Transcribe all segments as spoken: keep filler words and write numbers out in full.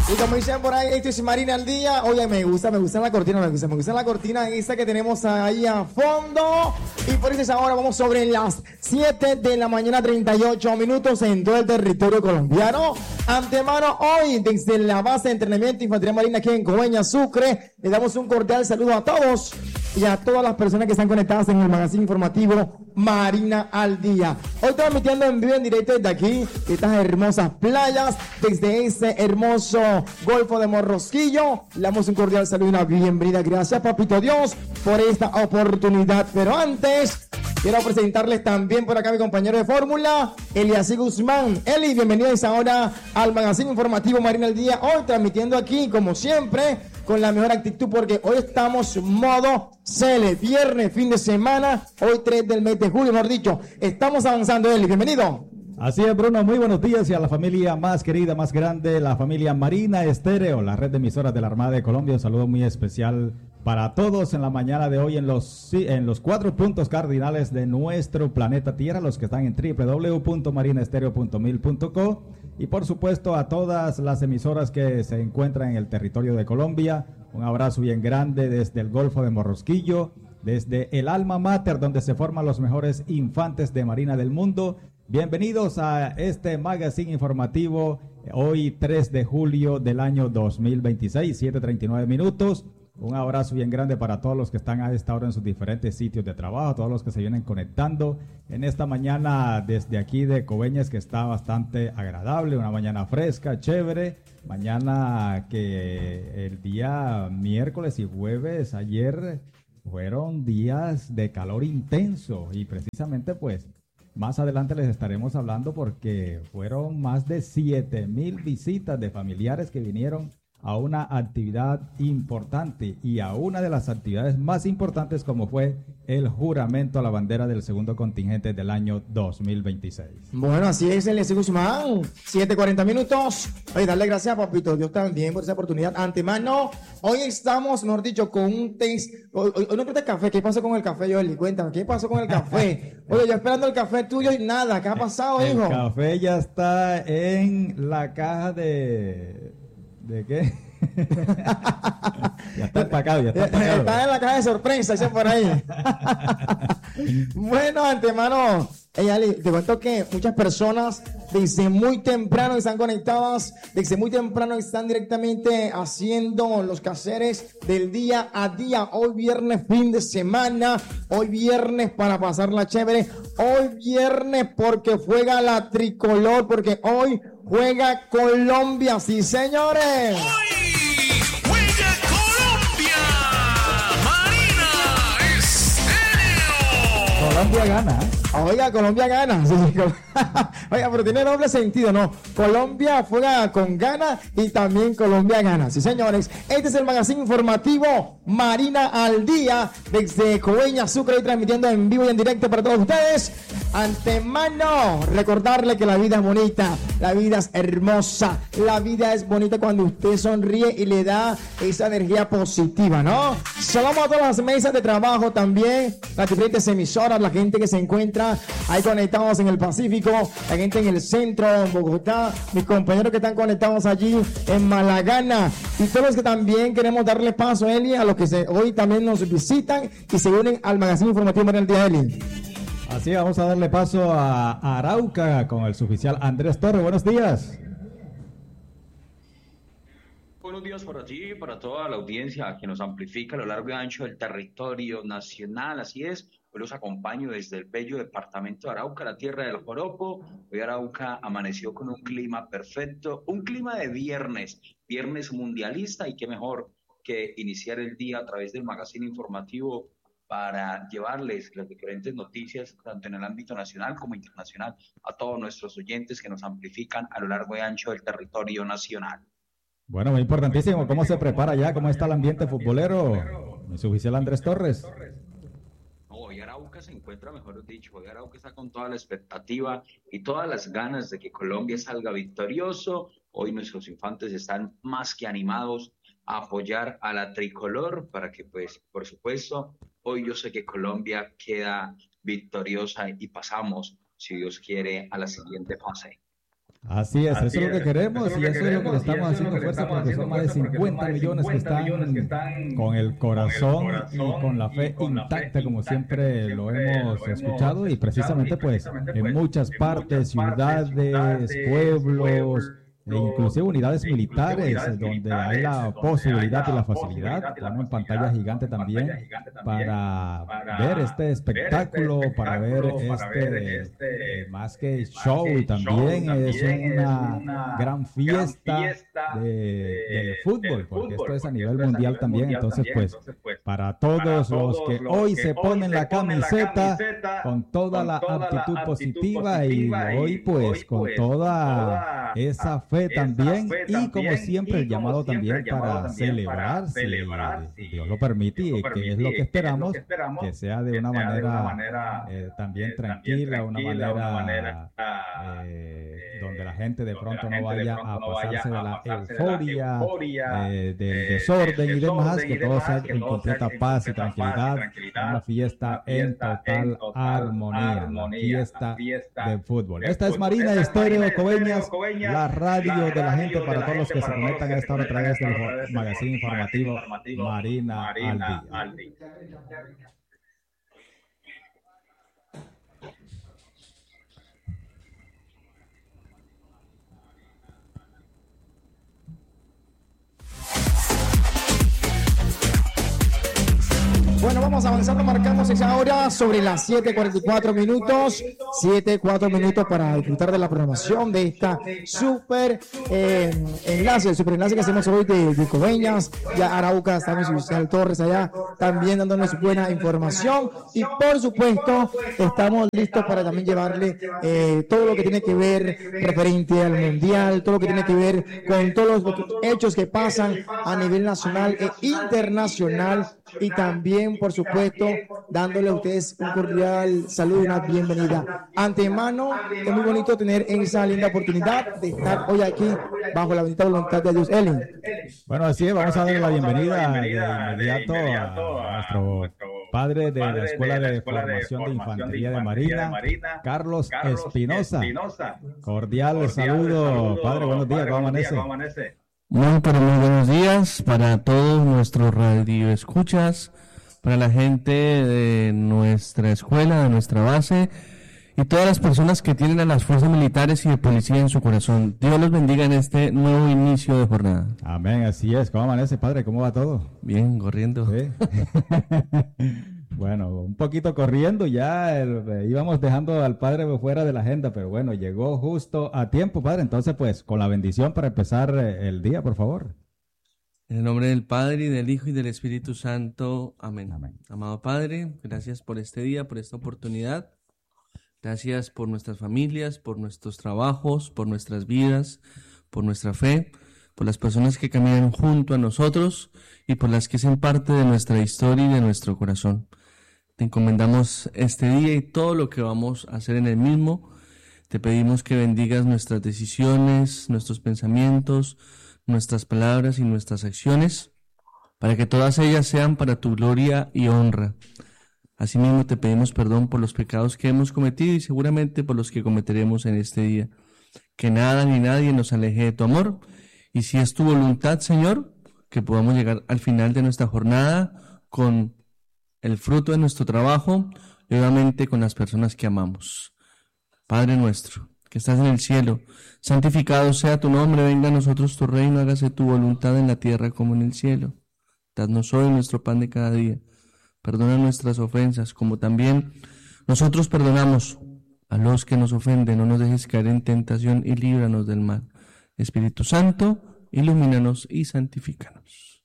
Y como dicen por ahí, esto es Marina al día. Oye, me gusta, me gusta la cortina, me gusta, me gusta la cortina esa que tenemos ahí a fondo. Y por eso ahora vamos sobre las siete de la mañana, treinta y ocho minutos en todo el territorio colombiano. Antemano, hoy, desde la base de entrenamiento de Infantería Marina aquí en Coveñas, Sucre, le damos un cordial saludo a todos y a todas las personas que están conectadas en el magazine informativo Marina al Día. Hoy transmitiendo en vivo, en directo desde aquí, estas hermosas playas, desde ese hermoso Golfo de Morrosquillo. Le damos un cordial saludo y una bienvenida. Gracias, Papito Dios, por esta oportunidad. Pero antes, quiero presentarles también por acá a mi compañero de fórmula, Eliasí Guzmán. Eli, bienvenidos ahora al magazine informativo Marina al Día. Hoy transmitiendo aquí, como siempre, con la mejor actitud, porque hoy estamos modo Cele, viernes, fin de semana, hoy tres del mes de julio, mejor dicho, estamos avanzando. Eli, bienvenido. Así es, Bruno, muy buenos días y a la familia más querida, más grande, la familia Marina Estéreo, la red de emisoras de la Armada de Colombia. Un saludo muy especial para todos en la mañana de hoy en los, en los cuatro puntos cardinales de nuestro planeta Tierra, los que están en doble u doble u doble u punto marina estéreo punto mil punto co, y por supuesto a todas las emisoras que se encuentran en el territorio de Colombia. Un abrazo bien grande desde el Golfo de Morrosquillo, desde el alma mater donde se forman los mejores infantes de Marina del mundo. Bienvenidos a este magazine informativo, hoy tres de julio del año dos mil veintiséis, siete treinta y nueve minutos. Un abrazo bien grande para todos los que están a esta hora en sus diferentes sitios de trabajo, todos los que se vienen conectando en esta mañana desde aquí de Coveñas, que está bastante agradable, una mañana fresca, chévere. Mañana que el día miércoles y jueves, ayer fueron días de calor intenso y precisamente pues más adelante les estaremos hablando porque fueron más de siete mil visitas de familiares que vinieron a una actividad importante y a una de las actividades más importantes, como fue el juramento a la bandera del segundo contingente del año dos mil veintiséis. Bueno, así es, Eliasí Guzmán, siete cuarenta minutos. Oye, darle gracias a Papito Dios también por esa oportunidad. Antemano, hoy estamos, mejor dicho, con un taste. Hoy, hoy, hoy no trae café. ¿Qué pasó con el café, Joely? Cuéntame, ¿qué pasó con el café? Oye, yo esperando el café tuyo y nada. ¿Qué ha pasado, el hijo? El café ya está en la caja de... ¿De qué? Ya está empacado, ya está empacado. Está en la caja de sorpresa, ese por ahí. Bueno, antemano, hey, Ali, te cuento que muchas personas desde muy temprano están conectadas, desde muy temprano están directamente haciendo los quehaceres del día a día. Hoy viernes, fin de semana, hoy viernes para pasarla chévere, hoy viernes porque juega la tricolor, porque hoy juega Colombia, sí señores. Hoy juega Colombia, Marina Estéreo. Colombia gana. Oiga, Colombia gana. Sí, sí. Oiga, pero tiene doble sentido, ¿no? Colombia juega con gana y también Colombia gana. Sí, señores. Este es el magazine informativo Marina al Día desde Coveñas, Sucre, y transmitiendo en vivo y en directo para todos ustedes. Antemano, recordarle que la vida es bonita, la vida es hermosa, la vida es bonita cuando usted sonríe y le da esa energía positiva, ¿no? Saludamos a todas las mesas de trabajo también, las diferentes emisoras, la gente que se encuentra ahí conectados en el Pacífico, la gente en el centro, en Bogotá, mis compañeros que están conectados allí en Malagana, y todos los que también queremos darle paso, Eli, a los que se, hoy también nos visitan y se unen al magazine informativo Marina al Día, Eli. Así, vamos a darle paso a Arauca con el suboficial Andrés Torres. Buenos días. Buenos días para ti, para toda la audiencia que nos amplifica a lo largo y ancho del territorio nacional. Así es, hoy los acompaño desde el bello departamento de Arauca, la tierra del joropo. Hoy Arauca amaneció con un clima perfecto, un clima de viernes, viernes mundialista, y qué mejor que iniciar el día a través del magazine informativo para llevarles las diferentes noticias, tanto en el ámbito nacional como internacional, a todos nuestros oyentes que nos amplifican a lo largo y ancho del territorio nacional. Bueno, muy importantísimo. ¿Cómo se prepara ya? ¿Cómo está el ambiente futbolero? Mi suboficial Andrés Torres. Hoy Arauca se encuentra, mejor dicho, hoy Arauca está con toda la expectativa y todas las ganas de que Colombia salga victorioso. Hoy nuestros infantes están más que animados a apoyar a la tricolor para que, pues, por supuesto, hoy yo sé que Colombia queda victoriosa y pasamos, si Dios quiere, a la siguiente fase. Así es, Así eso es lo que es, queremos eso es y lo que eso es lo que le queremos, y estamos eso es lo haciendo que le fuerza estamos porque son haciendo más de fuerza, porque son cincuenta más de millones que cincuenta millones que están están con el corazón corazón y con la fe y con la fe intacta como intacta, siempre como lo siempre hemos lo hemos escuchado y precisamente y pues precisamente, en pues, muchas en partes, muchas partes, ciudades, ciudades, pueblos, pueblos, e inclusive unidades e inclusive militares unidades donde militares, hay la donde posibilidad hay y la la facilidad, posibilidad y la ponen facilidad, pantalla gigante ponen también pantalla gigante también para para ver este ver espectáculo, este para ver espectáculo, para ver este, este, eh, más que más show que también, show, es también una es una gran fiesta, gran fiesta de, de- del fútbol, del porque fútbol, esto es a porque nivel esto es a mundial nivel también, mundial entonces también, pues entonces, pues, para todos para los todos que los hoy que se hoy ponen se la ponen la camiseta camiseta con toda con la toda la actitud actitud positiva y positiva y hoy pues hoy, con pues, con toda toda esa fe esa también fe y como también, siempre y el como llamado siempre también el llamado para también celebrar para si celebrar, si Dios lo permite Dios y lo que es permite, lo y que que es lo esperamos que esperamos, que sea de que una sea de manera, una manera, eh, también eh, también tranquila, una tranquila, una manera manera, ah, eh, eh, donde la gente de donde pronto la no gente de vaya pronto a no vaya pasarse de a la pasarse de la euforia, euforia, eh, del eh, desorden del y demás, desorden que y todo demás, sea que en todo sea completa en paz y completa paz y tranquilidad, tranquilidad, una fiesta una en fiesta total en total armonía, la armonía, la fiesta fiesta del fútbol. del Esta es fútbol. Marina Esta es Estéreo Marina Coveñas, Estéreo Coveñas, la radio la de la gente radio de para la todos los gente, que se para todos los conectan que a se esta hora a conectan a través esta del hora a través del magazine informativo informativo Marina al Marina Día. al Día. Bueno, vamos avanzando, marcamos esa hora sobre las siete cuarenta y cuatro minutos, siete cuatro minutos para disfrutar de la programación de esta super eh, enlace, el super enlace que hacemos hoy de, de Coveñas, ya Arauca, estamos Luciano Torres allá también dándonos buena información y por supuesto estamos listos para también llevarle eh, todo lo que tiene que ver referente al mundial, todo lo que tiene que ver con todos los hechos que pasan a nivel nacional e internacional y también, por supuesto, dándole a ustedes un cordial saludo y una bienvenida. Antemano, es muy bonito tener esa linda oportunidad de estar hoy aquí bajo la bendita voluntad de Dios. Ellen. Bueno, así es, vamos a darle la bienvenida de bienvenida inmediato de a inmediato a nuestro nuestro padre de la padre Escuela de la de Escuela de Formación de Formación Infantería de Infantería Marina, de Marina, Carlos Carlos Espinosa. Espinosa. Cordial Cordial saludo, padre, buenos días, padre, ¿cómo buenos días, amanece? ¿cómo amanece? Muy, pero muy buenos días para todos nuestros radioescuchas, para la gente de nuestra escuela, de nuestra base y todas las personas que tienen a las fuerzas militares y de policía en su corazón. Dios los bendiga en este nuevo inicio de jornada. Amén, así es. ¿Cómo amanece, padre? ¿Cómo va todo? Bien, corriendo. Sí. Bueno, un poquito corriendo ya, el- eh, íbamos dejando al padre fuera de la agenda, pero bueno, llegó justo a tiempo, padre. Entonces, pues, con la bendición para empezar eh, el día, por favor. En el nombre del Padre, y del Hijo, y del Espíritu Santo. Amén. Amén. Amado Padre, gracias por este día, por esta oportunidad. Gracias por nuestras familias, por nuestros trabajos, por nuestras vidas, por nuestra fe, por las personas que caminan junto a nosotros y por las que hacen parte de nuestra historia y de nuestro corazón. Te encomendamos este día y todo lo que vamos a hacer en el mismo. Te pedimos que bendigas nuestras decisiones, nuestros pensamientos, nuestras palabras y nuestras acciones, para que todas ellas sean para tu gloria y honra. Asimismo te pedimos perdón por los pecados que hemos cometido y seguramente por los que cometeremos en este día. Que nada ni nadie nos aleje de tu amor, y si es tu voluntad, Señor, que podamos llegar al final de nuestra jornada con el fruto de nuestro trabajo y obviamente con las personas que amamos. Padre nuestro, que estás en el cielo, santificado sea tu nombre, venga a nosotros tu reino, hágase tu voluntad en la tierra como en el cielo. Danos hoy nuestro pan de cada día. Perdona nuestras ofensas, como también nosotros perdonamos a los que nos ofenden. No nos dejes caer en tentación y líbranos del mal. Espíritu Santo, ilumínanos y santifícanos.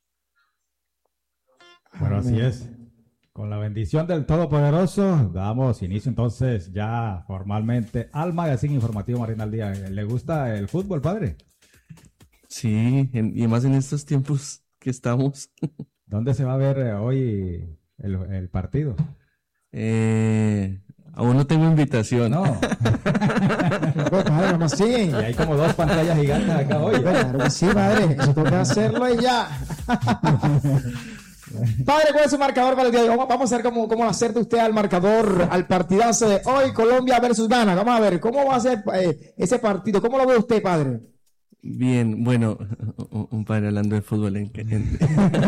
Bueno, así es. Con la bendición del Todopoderoso, damos inicio entonces ya formalmente al magazine informativo Marina al Día. ¿Le gusta el fútbol, padre? Sí, en- y más en estos tiempos que estamos. ¿Dónde se va a ver eh, hoy el, el partido? Eh, aún no tengo invitación. No, Pues, padre, ¿cómo así? y hay como dos pantallas gigantes acá hoy. Claro que sí, padre, eso toca hacerlo y ya. Padre, ¿cuál es su marcador para el día de hoy? Vamos, vamos a ver cómo, cómo acerta usted al marcador, al partidazo de hoy, Colombia versus Ghana. Vamos a ver, ¿cómo va a ser eh, ese partido? ¿Cómo lo ve usted, padre? Bien, bueno, un un padre hablando de fútbol. En, en-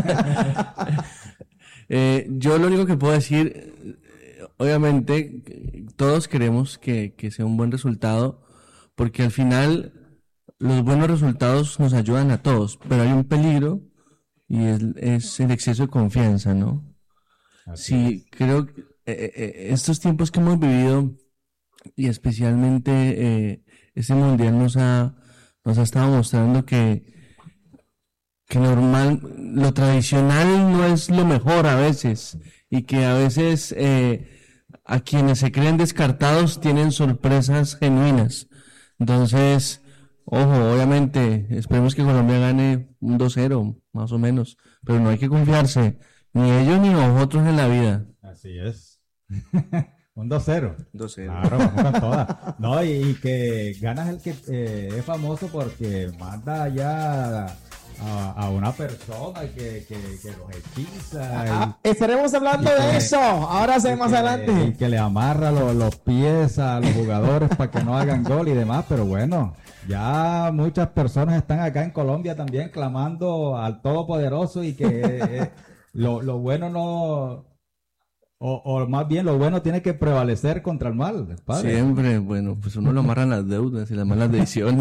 Eh, yo lo único que puedo decir, eh, obviamente, que todos queremos que, que sea un buen resultado, porque al final los buenos resultados nos ayudan a todos, pero hay un peligro y es, es el exceso de confianza, ¿no? Sí, creo que eh, eh, estos tiempos que hemos vivido y especialmente eh, este mundial nos ha, nos ha estado mostrando que que normal, lo tradicional no es lo mejor a veces y que a veces eh, a quienes se creen descartados tienen sorpresas genuinas. Entonces, ojo, obviamente, esperemos que Colombia gane un dos cero, más o menos, pero no hay que confiarse, ni ellos ni nosotros en la vida. Así es. Un dos cero. dos cero. Claro, vamos con todas. No, y, y que Ghana es el que eh, es famoso porque manda ya a, a una persona que, que, que los hechiza. y- Ah, estaremos hablando y de que- eso. Ahora se y ve más que- adelante. Y que le amarra los, los pies a los jugadores para que no hagan gol y demás, pero bueno, ya muchas personas están acá en Colombia también clamando al Todopoderoso y que eh, lo, lo bueno no, o, o más bien lo bueno tiene que prevalecer contra el mal, padre. Siempre, bueno, pues uno lo amarran las deudas y las malas decisiones.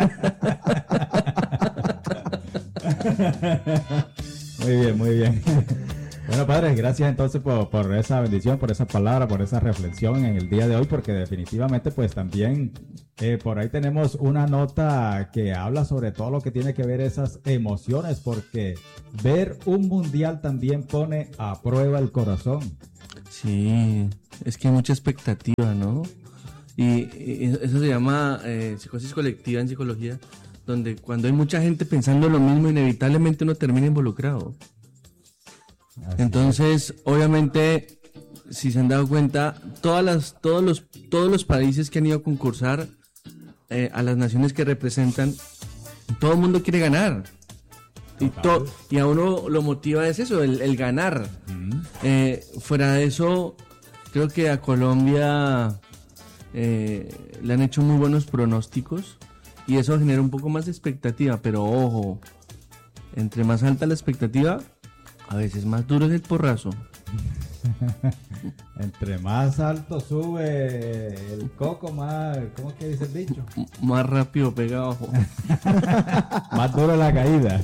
Muy bien, muy bien. Bueno, padre, gracias entonces por, por esa bendición, por esa palabra, por esa reflexión en el día de hoy, porque definitivamente pues también eh, por ahí tenemos una nota que habla sobre todo lo que tiene que ver esas emociones, porque ver un mundial también pone a prueba el corazón. Sí, es que hay mucha expectativa, ¿no? Y, y eso se llama eh, psicosis colectiva en psicología, donde cuando hay mucha gente pensando lo mismo, inevitablemente uno termina involucrado. Así Entonces, obviamente, si se han dado cuenta, todas las, todos los, todos los países que han ido a concursar eh, a las naciones que representan, todo el mundo quiere ganar. Y, to- y a uno lo motiva es eso, el, el ganar. Eh, fuera de eso, creo que a Colombia eh, le han hecho muy buenos pronósticos y eso genera un poco más de expectativa, pero ojo, entre más alta la expectativa, a veces más duro es el porrazo. Entre más alto sube el coco, más, ¿cómo es que dice el dicho? M- más rápido pega abajo. Más dura la caída.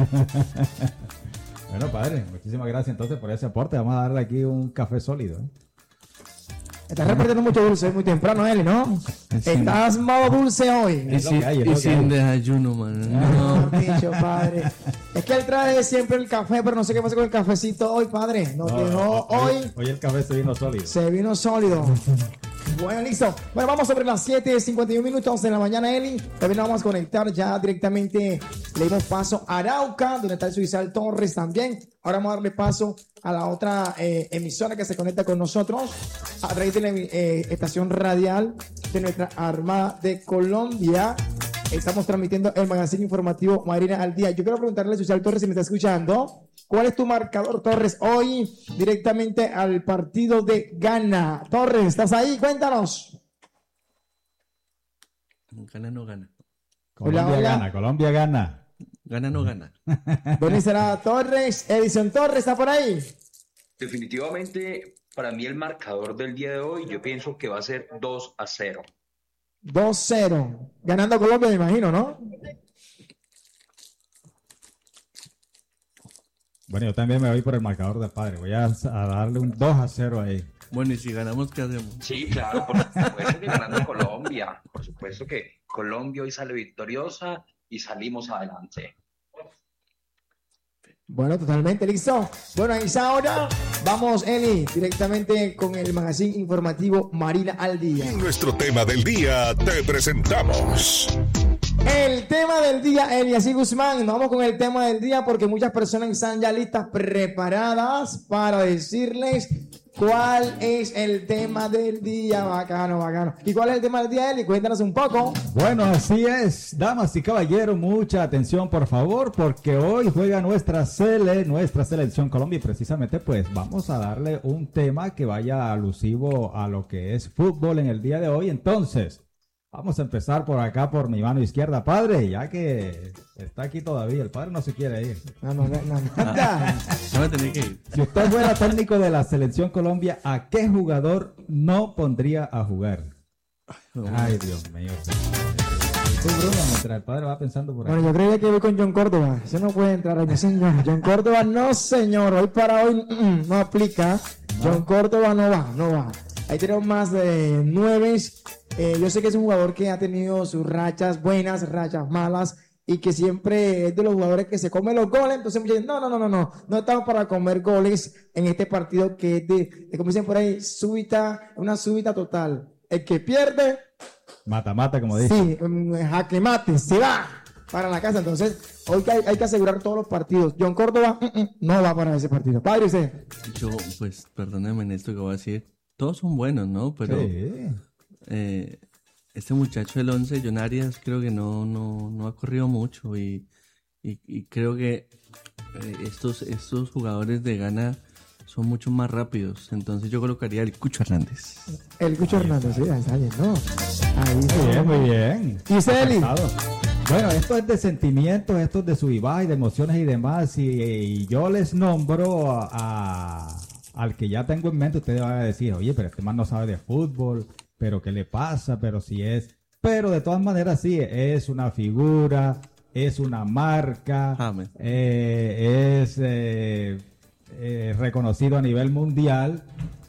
Bueno, padre, muchísimas gracias entonces por ese aporte. Vamos a darle aquí un café sólido. ¿eh? Estás repartiendo mucho dulce, es muy temprano, Eli, ¿no? Sí. Estás modo dulce hoy. Y, Es lo sin- que hay, es y lo que sin hay. desayuno, man. No, No. dicho, padre. Es que él trae siempre el café, pero no sé qué pasa con el cafecito hoy, padre. Nos No, dejó hoy, hoy, hoy el café se vino sólido. se vino sólido. Bueno, listo. Bueno, vamos sobre las siete cincuenta y uno minutos de la mañana, Eli. También nos vamos a conectar ya directamente. Le dimos paso a Arauca, donde está el Suizal Torres también. Ahora vamos a darle paso a la otra eh, emisora que se conecta con nosotros a través de la eh, estación radial de nuestra Armada de Colombia. Estamos transmitiendo el magazine informativo Marina al Día. Yo quiero preguntarle a Suizal Torres si me está escuchando. ¿Cuál es tu marcador, Torres, hoy directamente al partido de Ghana? Torres, ¿estás ahí? Cuéntanos. Gana no gana. Colombia Hola, hola. gana, Colombia gana. Gana no gana. ¿Dónde será Torres? Edison Torres, ¿está por ahí? Definitivamente, para mí el marcador del día de hoy, yo pienso que va a ser dos a cero. dos cero. Ganando Colombia, me imagino, ¿no? Bueno, yo también me voy por el marcador del padre. Voy a, a darle un dos a cero ahí. Bueno, y si ganamos, ¿qué hacemos? Sí, claro, por supuesto que ganando Colombia. Por supuesto que Colombia hoy sale victoriosa y salimos adelante. Bueno, totalmente listo. Bueno, ahí está ahora. Vamos, Eli, directamente con el magazine informativo Marina al Día. En nuestro tema del día te presentamos El tema del día, Eliasí Guzmán. Vamos con el tema del día porque muchas personas están ya listas, preparadas para decirles cuál es el tema del día. Bacano, bacano. ¿Y cuál es el tema del día, Eli? Cuéntanos un poco. Bueno, así es, damas y caballeros, mucha atención por favor, porque hoy juega nuestra sele, nuestra selección Colombia, y precisamente pues vamos a darle un tema que vaya alusivo a lo que es fútbol en el día de hoy. Entonces, vamos a empezar por acá, por mi mano izquierda. Padre, ya que está aquí todavía, el padre no se quiere ir. No, no, no, no, nada. No me tenía que ir. Si usted fuera técnico de la selección Colombia, ¿a qué jugador no pondría a jugar? Ay, Dios mío. Y tú, Bruno, mientras el padre va pensando por ahí. Bueno, yo creía que voy con John Córdoba. Ese no puede entrar ahí, no, señor. John Córdoba, no, señor. Hoy para hoy mm, no aplica. John Córdoba no va, no va. Ahí tenemos más de nueve. Eh, yo sé que es un jugador que ha tenido sus rachas buenas, rachas malas, y que siempre es de los jugadores que se come los goles. Entonces muchos dicen, no, no, no, no, no, no estamos para comer goles en este partido que es de, de como dicen por ahí, súbita, una súbita total. El que pierde, Mata, mata, como dice. sí, um, jaque mate, se va para la casa. Entonces, hoy hay, hay que asegurar todos los partidos. John Córdoba mm, mm, no va para ese partido. Padre, usted. Yo, pues, perdóname en esto que voy a decir. Todos son buenos, ¿no? Pero Sí. eh, este muchacho del once, John Arias, creo que no, no, no ha corrido mucho y, y, y creo que eh, estos, estos jugadores de Ghana son mucho más rápidos. Entonces yo colocaría el Cucho Hernández. El Cucho Hernández, sí, ahí está bien, ¿no? Ahí Muy sí. bien, muy bien. ¿Y Celi? Acertado. Bueno, esto es de sentimientos, esto es de sub y baja y de emociones y demás. Y, y yo les nombro a, a- al que ya tengo en mente. Ustedes van a decir, oye, pero este man no sabe de fútbol, pero ¿qué le pasa? Pero si es... Pero de todas maneras sí, es una figura, es una marca, James. eh, es eh, eh, reconocido a nivel mundial,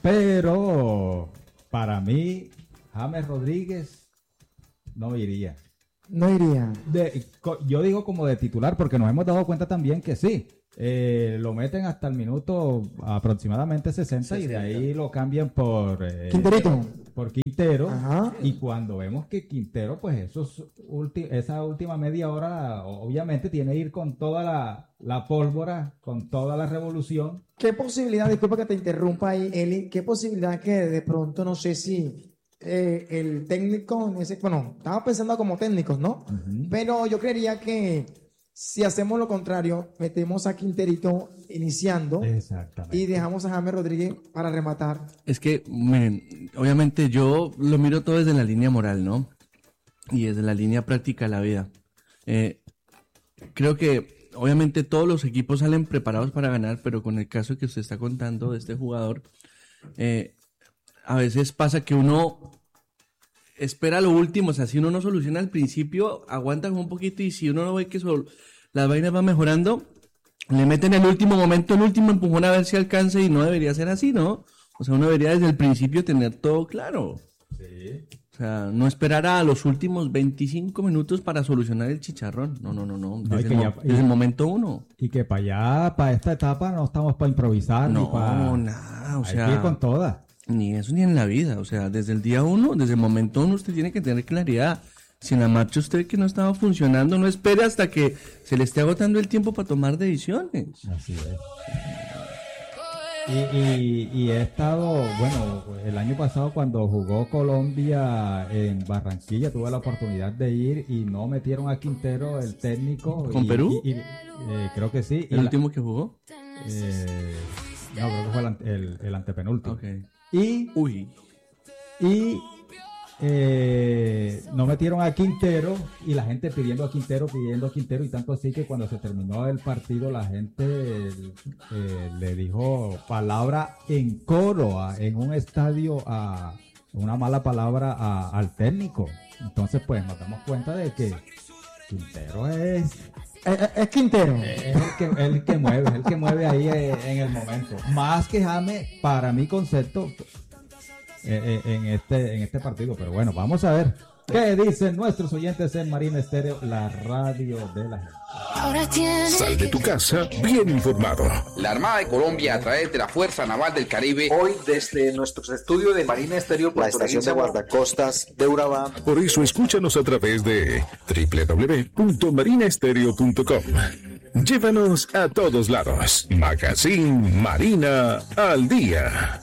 pero para mí, James Rodríguez no iría. No iría. De- co- yo digo como de titular porque nos hemos dado cuenta también que sí, eh, lo meten hasta el minuto aproximadamente sesenta y de ahí lo cambian por eh, Quinterito. por Quintero. Ajá. Y cuando vemos que Quintero, pues esos ulti- esa última media hora o- obviamente tiene que ir con toda la, la pólvora, con toda la revolución. ¿Qué posibilidad, disculpa que te interrumpa ahí, Eli, qué posibilidad que de pronto, no sé si eh, el técnico, en ese, bueno, estaba pensando como técnicos, ¿no? Pero yo creería que si hacemos lo contrario, metemos a Quinterito iniciando Exactamente. y dejamos a James Rodríguez para rematar. Es que, miren, obviamente yo lo miro todo desde la línea moral, ¿no? Y desde la línea práctica de la vida. Eh, creo que, obviamente, todos los equipos salen preparados para ganar, pero con el caso que usted está contando de este jugador, eh, a veces pasa que uno espera lo último. O sea, si uno no soluciona al principio, aguantan un poquito, y si uno no ve que sol- las vainas van mejorando, le meten el último momento, el último empujón a ver si alcanza, y no debería ser así, ¿no? O sea, uno debería desde el principio tener todo claro. O sea, no esperar a los últimos veinticinco minutos para solucionar el chicharrón. No, no, no, no. No, y Desde, que el, ya- mo- desde el momento uno. Y que para allá, para esta etapa, no estamos para improvisar ni No, para... nada, o Hay que ir sea, con todas. ni eso ni en la vida. O sea, desde el día uno, desde el momento uno, usted tiene que tener claridad. Si en la marcha usted que no estaba funcionando, no espere hasta que se le esté agotando el tiempo para tomar decisiones. Así es. Y, y, y he estado, bueno, el año pasado cuando jugó Colombia en Barranquilla, tuve la oportunidad de ir y no metieron a Quintero, el técnico. ¿Con y- Perú? y- y, eh, creo que sí. y ¿El la- último que jugó? eh, no, creo que fue el, ante- el- el antepenúltimo. Ok. Y, Uy. y eh, no metieron a Quintero y la gente pidiendo a Quintero, pidiendo a Quintero, y tanto así que cuando se terminó el partido la gente eh, le dijo palabra en coro a- en un estadio, a una mala palabra a- al técnico. Entonces pues nos damos cuenta de que Quintero es, Eh, eh, es Quintero. es el, que, el que mueve, es el que mueve ahí eh, en el momento. Más que James, para mi concepto, eh, eh, en este en este partido. Pero bueno, vamos a ver. ¿Qué dicen nuestros oyentes en Marina Estéreo, la radio de la gente? Sal de tu casa bien informado. La Armada de Colombia, a través de la Fuerza Naval del Caribe, hoy desde nuestros estudios de Marina Estéreo, la estación de guardacostas de Urabá. Por eso escúchanos a través de doble u doble u doble u punto marina estéreo punto com. Llévanos a todos lados. Magazine Marina al día.